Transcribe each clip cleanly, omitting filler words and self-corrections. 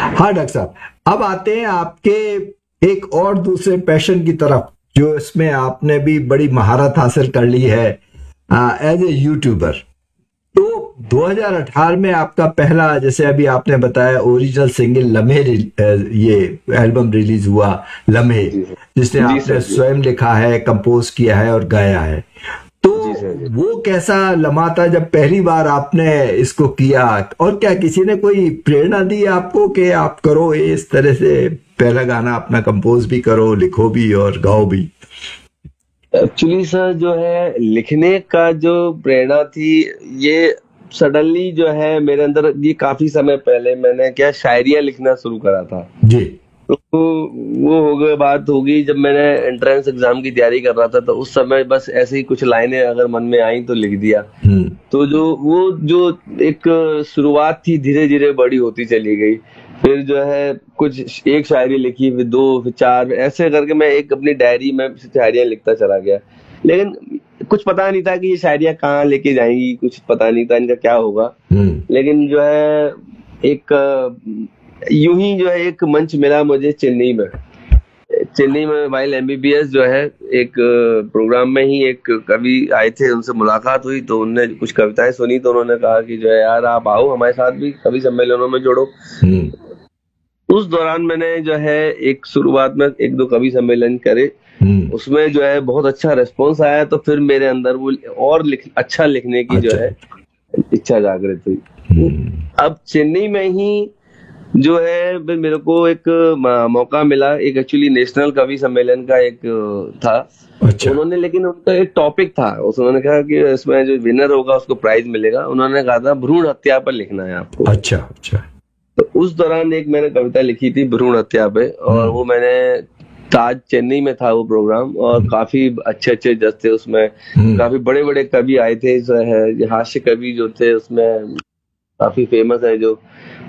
हाँ डॉक्टर साहब, अब आते हैं आपके एक और दूसरे पैशन की तरफ, जो इसमें आपने भी बड़ी महारत हासिल कर ली है एज ए यूट्यूबर। तो 2018 में आपका पहला, जैसे अभी आपने बताया, ओरिजिनल सिंगल लम्हे, ये एल्बम रिलीज हुआ लम्हे, जिसने आपने स्वयं लिखा है, कंपोज किया है और गाया है। तो वो कैसा लम्हा था जब पहली बार आपने इसको किया, और क्या किसी ने कोई प्रेरणा दी आपको कि आप करो इस तरह से, पहला गाना अपना कंपोज भी करो, लिखो भी और गाओ भी? एक्चुअली सर जो है लिखने का जो प्रेरणा थी, ये सडनली जो है मेरे अंदर, ये काफी समय पहले मैंने क्या शायरियां लिखना शुरू करा था जी। तो वो हो गई, बात हो गई जब मैंने एंट्रेंस एग्जाम की तैयारी कर रहा था, तो उस समय बस ऐसे ही कुछ लाइनें अगर मन में आई तो लिख दिया। तो जो एक शुरुआत थी धीरे धीरे बड़ी होती चली गई। फिर जो है कुछ एक शायरी लिखी, फिर 2, फिर 4, ऐसे करके मैं एक अपनी डायरी में शायरियां लिखता चला गया। लेकिन कुछ पता नहीं था कि ये शायरियां कहाँ लेके जाएंगी, कुछ पता नहीं था इनका क्या होगा। लेकिन जो है एक यूं ही जो है एक मंच मिला मुझे चेन्नई में वाइल MBBS जो है एक प्रोग्राम में ही एक कवि आए थे, उनसे मुलाकात हुई, तो उनने कुछ कविताएं सुनी, तो उन्होंने कहा कि जो है यार आप आओ हमारे साथ भी कवि सम्मेलनों में जोड़ो। उस दौरान मैंने जो है एक शुरुआत में 1-2 कवि सम्मेलन करे, उसमें जो है बहुत अच्छा रिस्पॉन्स आया, तो फिर मेरे अंदर वो और अच्छा लिखने की जो है इच्छा जागृत हुई। अब चेन्नई में ही जो है मेरे को एक मौका मिला, एक एक्चुअली नेशनल कवि सम्मेलन का एक था। अच्छा। उन्होंने, लेकिन उनका एक टॉपिक था, उन्होंने कहा कि इसमें जो विनर होगा उसको प्राइज मिलेगा। उन्होंने कहा था भ्रूण हत्या पर लिखना है आपको। अच्छा अच्छा। तो उस दौरान एक मैंने कविता लिखी थी भ्रूण हत्या पे, और वो मैंने ताज चेन्नई में था वो प्रोग्राम, और काफी अच्छे जज थे उसमें, काफी बड़े बड़े कवि आए थे, हास्य कवि जो थे उसमें काफी फेमस है, जो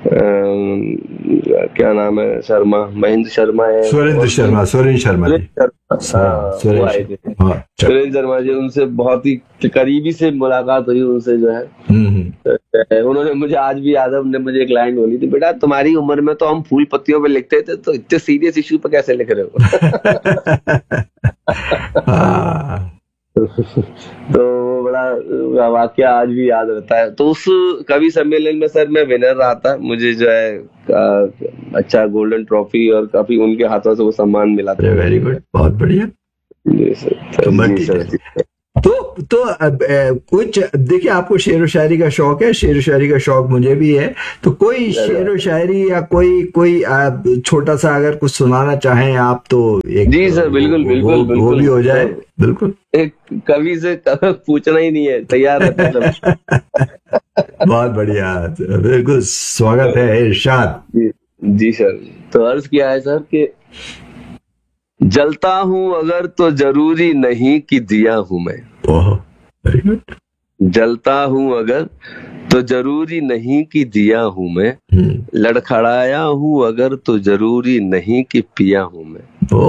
क्या नाम है, शर्मा, महेंद्र शर्मा है, सुरेंद्र शर्मा जी, उनसे बहुत ही करीबी से मुलाकात हुई उनसे जो है। उन्होंने मुझे आज भी याद है, उन्होंने मुझे एक लाइन बोली थी, बेटा तुम्हारी उम्र में तो हम फूल पत्तियों पे लिखते थे, तो इतने सीरियस इश्यू पे कैसे लिख रहे हो? तो बड़ा वाकया आज भी याद रहता है। तो उस कवि सम्मेलन में सर मैं विनर रहा था, मुझे जो है अच्छा गोल्डन ट्रॉफी और काफी उनके हाथों से वो सम्मान मिला था। वेरी गुड, बहुत बढ़िया। जी सर। तो कुछ देखिए, आपको शेर व शायरी का शौक है, शेर व शायरी का शौक मुझे भी है, तो कोई शेर व शायरी या कोई छोटा सा अगर कुछ सुनाना चाहें आप तो एक। जी सर, बिल्कुल वो भी हो जाए। बिल्कुल, एक कवि से पूछना ही नहीं है, तैयार रहता है। बहुत बढ़िया, बिल्कुल स्वागत है, इरशाद। जी सर। तो अर्ज किया है सर कि जलता हूँ अगर तो जरूरी नहीं कि दिया हूँ मैं। Very good. जलता हूँ अगर तो जरूरी नहीं कि दिया हूँ मैं, लड़खड़ाया हूँ अगर तो जरूरी नहीं कि पिया हूँ मैं।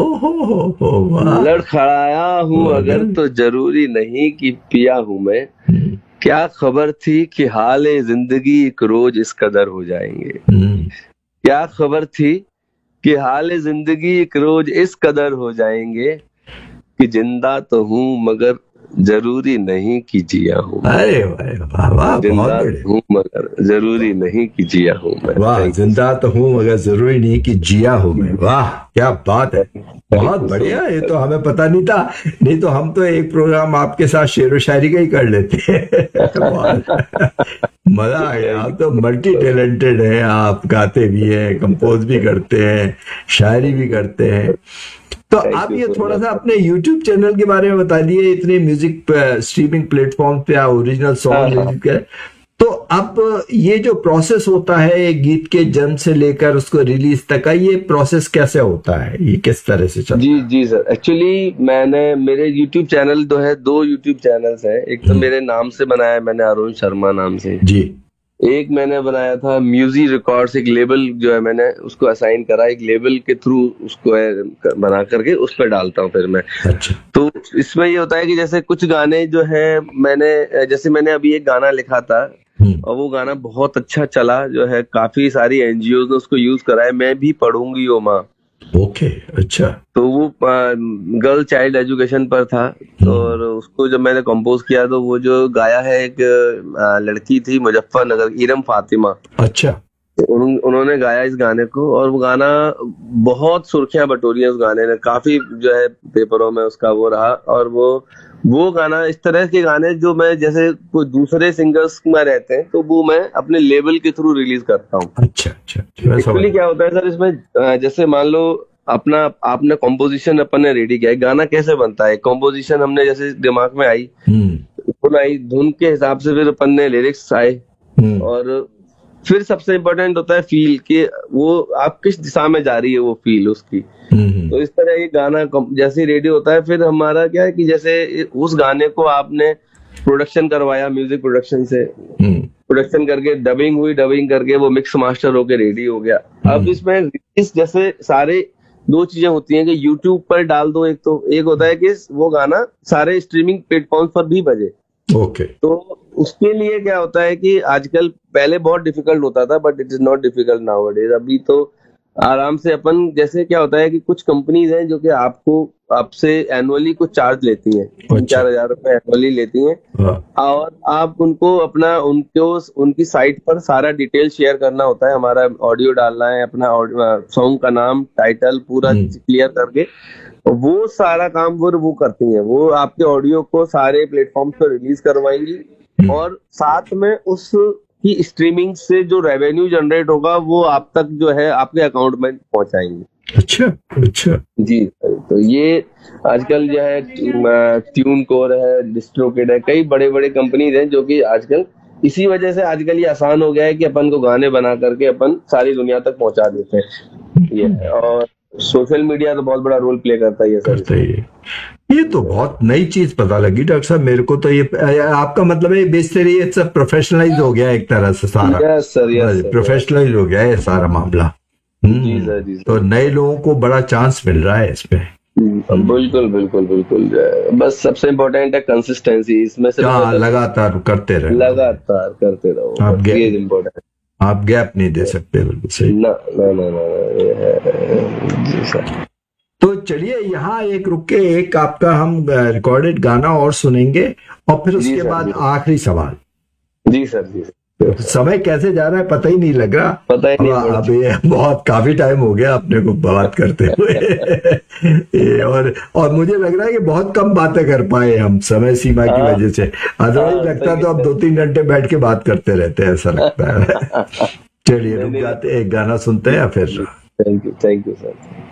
लड़खड़ाया हूँ अगर तो जरूरी नहीं कि पिया हूँ मैं, क्या खबर थी कि हाले जिंदगी एक रोज इस कदर हो जाएंगे। क्या खबर थी कि हाले जिंदगी एक रोज इस कदर हो जाएंगे, कि जिंदा तो हूँ मगर जरूरी नहीं कि जिया हूँ। अरे वाह वाह, जिंदा हूँ मगर जरूरी नहीं कि जिया हूँ मैं। वाह, जिंदा तो हूँ मगर जरूरी नहीं कि जिया हूँ मैं। वाह, क्या बात है, बहुत बढ़िया। ये तो हमें पता नहीं था, नहीं तो हम तो एक प्रोग्राम आपके साथ शेर व शायरी का ही कर लेते। मजा आ गया। आप तो मल्टी टैलेंटेड है, आप गाते भी हैं, कंपोज भी करते हैं, शायरी भी करते हैं। तो आप ये थोड़ा सा अपने YouTube चैनल के बारे में बता दिए, इतने म्यूजिक स्ट्रीमिंग प्लेटफॉर्म पे ओरिजिनल सॉन्ग के, तो अब ये जो प्रोसेस होता है गीत के जन्म से लेकर उसको रिलीज तक का, ये प्रोसेस कैसे होता है, ये किस तरह से चलता है? जी सर, एक्चुअली मेरे YouTube चैनल जो है, 2 YouTube चैनल्स हैं। एक तो मेरे नाम से बनाया मैंने, अरुण शर्मा नाम से जी। एक मैंने बनाया था म्यूजिक रिकॉर्ड्स, एक लेबल जो है मैंने उसको असाइन करा, एक लेबल के थ्रू उसको बना करके उस पर डालता हूँ फिर मैं। अच्छा। तो इसमें ये होता है कि जैसे कुछ गाने जो है मैंने अभी एक गाना लिखा था और वो गाना बहुत अच्छा चला, जो है काफी सारी एनजीओ ने उसको यूज करा है, मैं भी पढ़ूंगी ओ माँ। ओके, अच्छा। तो वो गर्ल चाइल्ड एजुकेशन पर था। तो और उसको जब मैंने कंपोज किया तो वो जो गाया है एक लड़की थी मुजफ्फरनगर, इरम फातिमा। अच्छा। उन्होंने गाया इस गाने को, और वो गाना बहुत सुर्खियां बटोरी है उस गाने ने, काफी जो है पेपरों में उसका वो रहा। और वो गाना, इस तरह के गाने जो मैं जैसे कोई दूसरे सिंगर्स में रहते हैं तो वो मैं अपने लेबल के थ्रू रिलीज करता हूँ। अच्छा अच्छा, एक्चुअली क्या होता है सर इसमें, जैसे मान लो आपने कॉम्पोजिशन अपन ने रेडी किया है, गाना कैसे बनता है, कॉम्पोजिशन हमने जैसे दिमाग में आई, धुन आई, धुन के हिसाब से फिर अपन ने लिरिक्स आए, और फिर सबसे इम्पोर्टेंट होता है फील, कि वो आप किस दिशा में जा रही है वो फील उसकी। तो इस तरह ये गाना जैसे रेडी होता है, फिर हमारा क्या है कि जैसे उस गाने को आपने प्रोडक्शन करवाया, म्यूजिक प्रोडक्शन से प्रोडक्शन करके डबिंग हुई, डबिंग करके वो मिक्स मास्टर होके रेडी हो गया। अब इसमें रिलीज जैसे सारे दो चीजें होती हैं कि यूट्यूब पर डाल दो, एक होता है कि वो गाना सारे स्ट्रीमिंग प्लेटफॉर्म पर भी बजे। ओके। तो उसके लिए क्या होता है कि आजकल, पहले बहुत डिफिकल्ट होता था but it is not difficult nowadays. अभी तो आराम से अपन, जैसे क्या होता है कि कुछ कंपनीज हैं जो कि आपसे एनुअली कुछ चार्ज लेती हैं, 3-4 हजार रुपए एनुअली लेती हैं, और आप उनको उनकी साइट पर सारा डिटेल शेयर करना होता है, हमारा ऑडियो डालना है, अपना सॉन्ग का नाम, टाइटल पूरा क्लियर करके, वो सारा काम वो करती हैं। वो आपके ऑडियो को सारे प्लेटफॉर्म पर रिलीज करवाएंगी, और साथ में उस की स्ट्रीमिंग से जो रेवेन्यू जनरेट होगा वो आप तक जो है आपके अकाउंट में पहुंचाएंगे। अच्छा अच्छा जी। तो ये आजकल जो है ट्यूनकोर है, डिस्ट्रोकिड है, कई बड़े बड़े कंपनीज हैं जो कि आजकल इसी वजह से आजकल ये आसान हो गया है कि अपन को गाने बना करके अपन सारी दुनिया तक पहुंचा देते हैं। ये और सोशल मीडिया तो बहुत बड़ा रोल प्ले करता है ये सर। ये तो बहुत नई चीज पता लगी डॉक्टर साहब मेरे को। तो ये आपका मतलब है बेसिकली ये सब प्रोफेशनलाइज हो गया एक तरह से सारा। यस सर, प्रोफेशनलाइज हो गया है सारा मामला। जी सर, जी सर। तो नए लोगों को बड़ा चांस मिल रहा है इसमें। बिल्कुल बिल्कुल बिल्कुल। बस सबसे इम्पोर्टेंट है कंसिस्टेंसी, इसमें से लगातार करते रहे, लगातार करते रहो, आप ये इम्पोर्टेंट। आप गैप नहीं दे सकते। बिल्कुल सही। ना ना ना ना, जी सर। तो चलिए यहाँ एक रुक के एक आपका हम रिकॉर्डेड गाना और सुनेंगे, और फिर उसके बाद आखिरी सवाल। जी सर, जी सर। समय कैसे जा रहा है पता ही नहीं लग रहा। पता ही नहीं। अब ये बहुत काफी टाइम हो गया अपने को बात करते हुए और मुझे लग रहा है कि बहुत कम बातें कर पाए हम समय सीमा की वजह से। अदरवाइज लगता तो अब 2-3 घंटे बैठ के बात करते रहते हैं, ऐसा लगता है। चलिए रुक जाते, एक गाना सुनते हैं फिर। Thank you sir.